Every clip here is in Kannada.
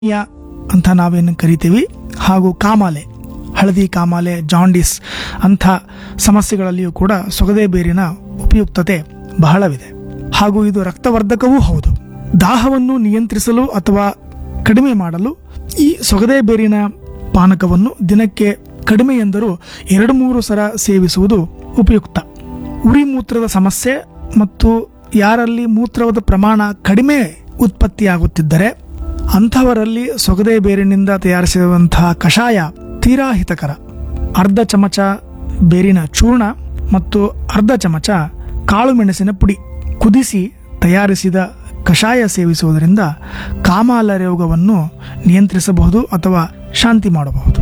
ಅಂತ ನಾವೇನು ಕರಿತೀವಿ, ಹಾಗೂ ಕಾಮಾಲೆ, ಹಳದಿ ಕಾಮಾಲೆ, ಜಾಂಡಿಸ್ ಅಂಥ ಸಮಸ್ಯೆಗಳಲ್ಲಿಯೂ ಕೂಡ ಸೊಗದೆ ಬೇರಿನ ಉಪಯುಕ್ತತೆ ಬಹಳವಿದೆ. ಹಾಗೂ ಇದು ರಕ್ತವರ್ಧಕವೂ ಹೌದು. ದಾಹವನ್ನು ನಿಯಂತ್ರಿಸಲು ಅಥವಾ ಕಡಿಮೆ ಮಾಡಲು ಈ ಸೊಗದೆ ಬೇರಿನ ಪಾನಕವನ್ನು ದಿನಕ್ಕೆ ಕಡಿಮೆ ಎಂದರೂ 2-3 ಸಲ ಸೇವಿಸುವುದು ಉಪಯುಕ್ತ. ಉರಿ ಮೂತ್ರದ ಸಮಸ್ಯೆ ಮತ್ತು ಯಾರಲ್ಲಿ ಮೂತ್ರದ ಪ್ರಮಾಣ ಕಡಿಮೆ ಉತ್ಪತ್ತಿಯಾಗುತ್ತಿದ್ದರೆ ಅಂಥವರಲ್ಲಿ ಸೊಗದೆ ಬೇರಿನಿಂದ ತಯಾರಿಸಿರುವಂತಹ ಕಷಾಯ ತೀರಾ ಹಿತಕರ. ಅರ್ಧ ಚಮಚ ಬೇರಿನ ಚೂರ್ಣ ಮತ್ತು ಅರ್ಧ ಚಮಚ ಕಾಳು ಮೆಣಸಿನ ಪುಡಿ ಕುದಿಸಿ ತಯಾರಿಸಿದ ಕಷಾಯ ಸೇವಿಸುವುದರಿಂದ ಕಾಮಾಲ ರೋಗವನ್ನು ನಿಯಂತ್ರಿಸಬಹುದು ಅಥವಾ ಶಾಂತಿ ಮಾಡಬಹುದು.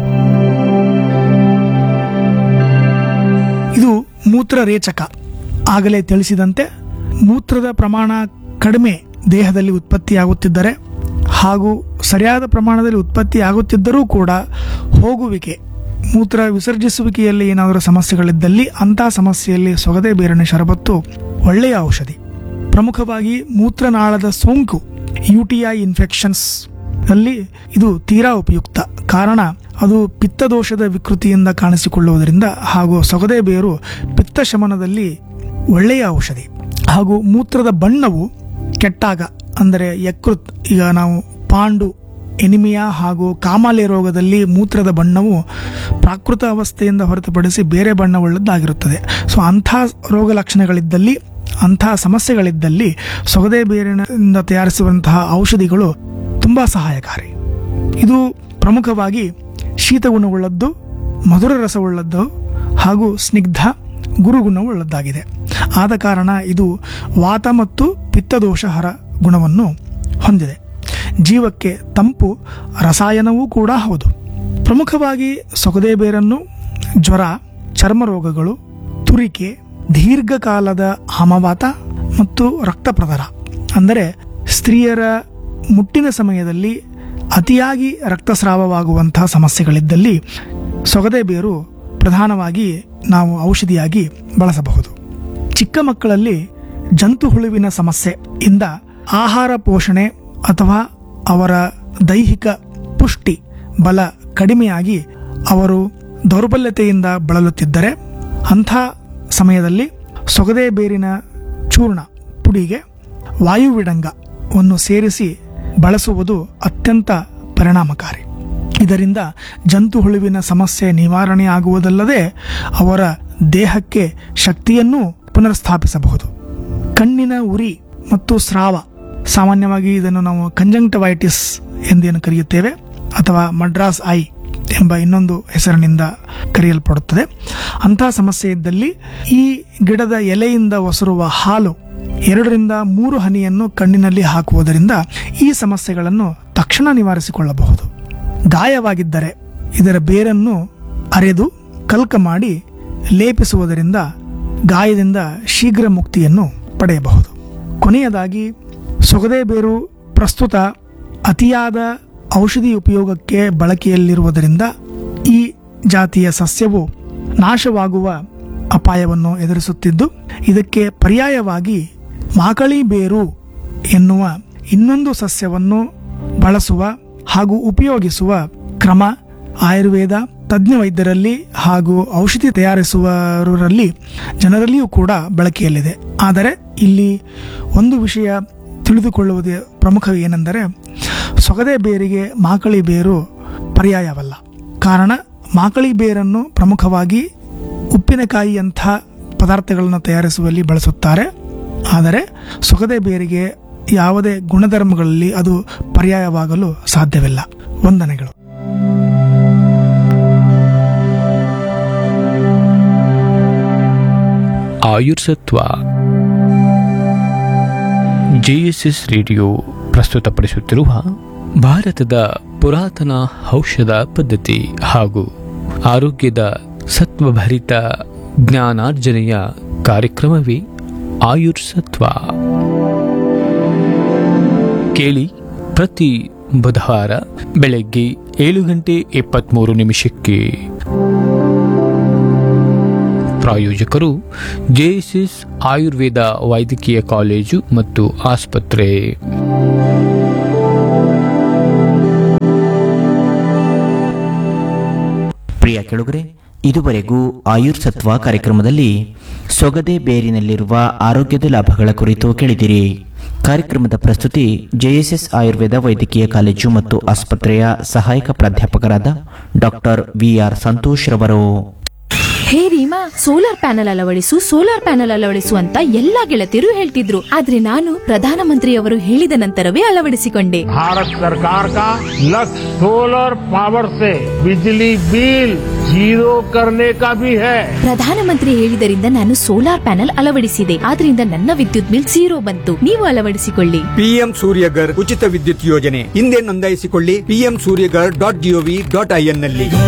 ಇದು ಮೂತ್ರರೇಚಕ. ಆಗಲೇ ತಿಳಿಸಿದಂತೆ ಮೂತ್ರದ ಪ್ರಮಾಣ ಕಡಿಮೆ ದೇಹದಲ್ಲಿ ಉತ್ಪತ್ತಿಯಾಗುತ್ತಿದ್ದರೆ ಹಾಗೂ ಸರಿಯಾದ ಪ್ರಮಾಣದಲ್ಲಿ ಉತ್ಪತ್ತಿಯಾಗುತ್ತಿದ್ದರೂ ಕೂಡ ಹೋಗುವಿಕೆ, ಮೂತ್ರ ವಿಸರ್ಜಿಸುವಿಕೆಯಲ್ಲಿ ಏನಾದರೂ ಸಮಸ್ಯೆಗಳಿದ್ದಲ್ಲಿ ಅಂಥ ಸಮಸ್ಯೆಯಲ್ಲಿ ಸೊಗದೆ ಬೇರಿನ ಶರಬತ್ತು ಒಳ್ಳೆಯ ಔಷಧಿ. ಪ್ರಮುಖವಾಗಿ ಮೂತ್ರನಾಳದ ಸೋಂಕು, UTI ಇನ್ಫೆಕ್ಷನ್ಸ್ ಅಲ್ಲಿ ಇದು ತೀರಾ ಉಪಯುಕ್ತ. ಕಾರಣ ಅದು ಪಿತ್ತದೋಷದ ವಿಕೃತಿಯಿಂದ ಕಾಣಿಸಿಕೊಳ್ಳುವುದರಿಂದ ಹಾಗೂ ಸೊಗದೆ ಬೇರು ಪಿತ್ತ ಶಮನದಲ್ಲಿ ಒಳ್ಳೆಯ ಔಷಧಿ. ಹಾಗೂ ಮೂತ್ರದ ಬಣ್ಣವು ಕೆಟ್ಟಾಗ, ಅಂದರೆ ಯಕೃತ್, ಈಗ ನಾವು ಪಾಂಡು, ಎನಿಮಿಯಾ ಹಾಗೂ ಕಾಮಾಲೆ ರೋಗದಲ್ಲಿ ಮೂತ್ರದ ಬಣ್ಣವು ಪ್ರಾಕೃತ ಅವಸ್ಥೆಯಿಂದ ಹೊರತುಪಡಿಸಿ ಬೇರೆ ಬಣ್ಣವುಳ್ಳದ್ದಾಗಿರುತ್ತದೆ. ಸೊ ಅಂಥ ರೋಗ ಲಕ್ಷಣಗಳಿದ್ದಲ್ಲಿ, ಅಂಥ ಸಮಸ್ಯೆಗಳಿದ್ದಲ್ಲಿ ಸೊಗದೆ ಬೇರಿನಿಂದ ತಯಾರಿಸುವಂತಹ ಔಷಧಿಗಳು ತುಂಬ ಸಹಾಯಕಾರಿ. ಇದು ಪ್ರಮುಖವಾಗಿ ಶೀತಗುಣವುಳ್ಳದ್ದು, ಮಧುರ ರಸವುಳ್ಳದ್ದು ಹಾಗೂ ಸ್ನಿಗ್ಧ ಗುರುಗುಣವುಳ್ಳದ್ದಾಗಿದೆ. ಆದ ಕಾರಣ ಇದು ವಾತ ಮತ್ತು ಪಿತ್ತದೋಷಹರ ಗುಣವನ್ನು ಹೊಂದಿದೆ. ಜೀವಕ್ಕೆ ತಂಪು ರಸಾಯನವೂ ಕೂಡ ಹೌದು. ಪ್ರಮುಖವಾಗಿ ಸೊಗದೆ ಬೇರನ್ನು ಜ್ವರ, ಚರ್ಮ ರೋಗಗಳು, ತುರಿಕೆ, ದೀರ್ಘಕಾಲದ ಆಮವಾತ ಮತ್ತು ರಕ್ತಪ್ರದರ, ಅಂದರೆ ಸ್ತ್ರೀಯರ ಮುಟ್ಟಿನ ಸಮಯದಲ್ಲಿ ಅತಿಯಾಗಿ ರಕ್ತಸ್ರಾವವಾಗುವಂತಹ ಸಮಸ್ಯೆಗಳಿದ್ದಲ್ಲಿ ಸೊಗದೆ ಬೇರು ಪ್ರಧಾನವಾಗಿ ನಾವು ಔಷಧಿಯಾಗಿ ಬಳಸಬಹುದು. ಚಿಕ್ಕ ಮಕ್ಕಳಲ್ಲಿ ಜಂತು ಹುಳುವಿನ ಸಮಸ್ಯೆಯಿಂದ ಆಹಾರ ಪೋಷಣೆ ಅಥವಾ ಅವರ ದೈಹಿಕ ಪುಷ್ಟಿ ಬಲ ಕಡಿಮೆಯಾಗಿ ಅವರು ದೌರ್ಬಲ್ಯತೆಯಿಂದ ಬಳಲುತ್ತಿದ್ದರೆ ಅಂಥ ಸಮಯದಲ್ಲಿ ಸೊಗದೆ ಬೇರಿನ ಚೂರ್ಣ ಪುಡಿಗೆ ವಾಯುವಿಡಂಗವನ್ನು ಸೇರಿಸಿ ಬಳಸುವುದು ಅತ್ಯಂತ ಪರಿಣಾಮಕಾರಿ. ಇದರಿಂದ ಜಂತು ಹುಳುವಿನ ಸಮಸ್ಯೆ ನಿವಾರಣೆ ಆಗುವುದಲ್ಲದೆ ಅವರ ದೇಹಕ್ಕೆ ಶಕ್ತಿಯನ್ನು ಪುನರ್ಸ್ಥಾಪಿಸಬಹುದು. ಕಣ್ಣಿನ ಉರಿ ಮತ್ತು ಸ್ರಾವ, ಸಾಮಾನ್ಯವಾಗಿ ಇದನ್ನು ನಾವು ಕಂಜಂಕ್ಟಿವೈಟಿಸ್ ಎಂದೇನು ಕರೆಯುತ್ತೇವೆ ಅಥವಾ ಮಡ್ರಾಸ್ ಐ ಎಂಬ ಇನ್ನೊಂದು ಹೆಸರಿನಿಂದ ಕರೆಯಲ್ಪಡುತ್ತದೆ. ಅಂಥ ಸಮಸ್ಯೆ ಇದ್ದಲ್ಲಿ ಈ ಗಿಡದ ಎಲೆಯಿಂದ ಒಸರುವ ಹಾಲು 2-3 ಹನಿಯನ್ನು ಕಣ್ಣಿನಲ್ಲಿ ಹಾಕುವುದರಿಂದ ಈ ಸಮಸ್ಯೆಗಳನ್ನು ತಕ್ಷಣ ನಿವಾರಿಸಿಕೊಳ್ಳಬಹುದು. ಗಾಯವಾಗಿದ್ದರೆ ಇದರ ಬೇರನ್ನು ಅರೆದು ಕಲ್ಕ ಮಾಡಿ ಲೇಪಿಸುವುದರಿಂದ ಗಾಯದಿಂದ ಶೀಘ್ರ ಮುಕ್ತಿಯನ್ನು ಪಡೆಯಬಹುದು. ಕೊನೆಯದಾಗಿ ಸೊಗದೆ ಬೇರು ಪ್ರಸ್ತುತ ಅತಿಯಾದ ಔಷಧಿ ಉಪಯೋಗಕ್ಕೆ ಬಳಕೆಯಲ್ಲಿರುವುದರಿಂದ ಈ ಜಾತಿಯ ಸಸ್ಯವು ನಾಶವಾಗುವ ಅಪಾಯವನ್ನು ಎದುರಿಸುತ್ತಿದ್ದು, ಇದಕ್ಕೆ ಪರ್ಯಾಯವಾಗಿ ಮಾಕಳಿ ಬೇರು ಎನ್ನುವ ಇನ್ನೊಂದು ಸಸ್ಯವನ್ನು ಬಳಸುವ ಹಾಗೂ ಉಪಯೋಗಿಸುವ ಕ್ರಮ ಆಯುರ್ವೇದ ತಜ್ಞ ವೈದ್ಯರಲ್ಲಿ ಹಾಗೂ ಔಷಧಿ ತಯಾರಿಸುವವರಲ್ಲಿ ಜನರಲ್ಲಿಯೂ ಕೂಡ ಬಳಕೆಯಲ್ಲಿದೆ. ಆದರೆ ಇಲ್ಲಿ ಒಂದು ವಿಷಯ ತಿಳಿದುಕೊಳ್ಳುವುದು ಪ್ರಮುಖ ಏನೆಂದರೆ, ಸೊಗದೆ ಬೇರಿಗೆ ಮಾಕಳಿ ಬೇರು ಪರ್ಯಾಯವಲ್ಲ. ಕಾರಣ ಮಾಕಳಿ ಬೇರನ್ನು ಪ್ರಮುಖವಾಗಿ ಉಪ್ಪಿನಕಾಯಿಯಂಥ ಪದಾರ್ಥಗಳನ್ನು ತಯಾರಿಸುವಲ್ಲಿ ಬಳಸುತ್ತಾರೆ. ಆದರೆ ಸೊಗದೆ ಬೇರಿಗೆ ಯಾವುದೇ ಗುಣಧರ್ಮಗಳಲ್ಲಿ ಅದು ಪರ್ಯಾಯವಾಗಲು ಸಾಧ್ಯವಿಲ್ಲ. ವಂದನೆಗಳು. ಆಯುರ್ಸತ್ವ JSS ರೇಡಿಯೋ ಪ್ರಸ್ತುತಪಡಿಸುತ್ತಿರುವ ಭಾರತದ ಪುರಾತನ ಔಷಧ ಪದ್ಧತಿ ಹಾಗೂ ಆರೋಗ್ಯದ ಸತ್ವಭರಿತ ಜ್ಞಾನಾರ್ಜನೆಯ ಕಾರ್ಯಕ್ರಮವೇ ಆಯುರ್ಸತ್ವ. ಕೇಳಿ ಪ್ರತಿ ಬುಧವಾರ ಬೆಳಗ್ಗೆ 7:23 ಪ್ರಾಯೋಜಕರು JSS ಆಯುರ್ವೇದ ವೈದ್ಯಕೀಯ ಕಾಲೇಜು ಮತ್ತು ಆಸ್ಪತ್ರೆ. ಕೆಳಗರೆ ಇದುವರೆಗೂ ಆಯುರ್ ಸತ್ವ ಕಾರ್ಯಕ್ರಮದಲ್ಲಿ ಸೊಗದೆ ಬೇರಿನಲ್ಲಿರುವ ಆರೋಗ್ಯದ ಲಾಭಗಳ ಕುರಿತು ಕೇಳಿದಿರಿ. ಕಾರ್ಯಕ್ರಮದ ಪ್ರಸ್ತುತಿ ಜೆಎಸ್ಎಸ್ ಆಯುರ್ವೇದ ವೈದ್ಯಕೀಯ ಕಾಲೇಜು ಮತ್ತು ಆಸ್ಪತ್ರೆಯ ಸಹಾಯಕ ಪ್ರಾಧ್ಯಾಪಕರಾದ ಡಾಕ್ಟರ್ ವಿಆರ್ ಸಂತೋಷ್ ರವರು. ಹೇ ರೀಮಾ, ಸೋಲಾರ್ ಪ್ಯಾನೆಲ್ ಅಳವಡಿಸು ಅಂತ ಎಲ್ಲಾ ಗೆಳತಿಯರು ಹೇಳ್ತಿದ್ರು. ಆದ್ರೆ ನಾನು ಪ್ರಧಾನಮಂತ್ರಿಯವರು ಹೇಳಿದ ನಂತರವೇ ಅಳವಡಿಸಿಕೊಂಡೆ. भारत सरकार का लक्ष्य सोलर पावर से बिजली बिल जीरो करने का भी है. ಪ್ರಧಾನಮಂತ್ರಿ ಹೇಳಿದರಿಂದ ನಾನು ಸೋಲಾರ್ ಪ್ಯಾನೆಲ್ ಅಳವಡಿಸಿದೆ. ಆದ್ರಿಂದ ನನ್ನ ವಿದ್ಯುತ್ ಬಿಲ್ 0 ಬಂತು. ನೀವು ಅಳವಡಿಸಿಕೊಳ್ಳಿ. ಪಿಎಂ ಸೂರ್ಯಗರ್ ಉಚಿತ ವಿದ್ಯುತ್ ಯೋಜನೆ ಹಿಂದೆ ನೋಂದಾಯಿಸಿಕೊಳ್ಳಿ. pmsuryagar.gov.in ನಲ್ಲಿ.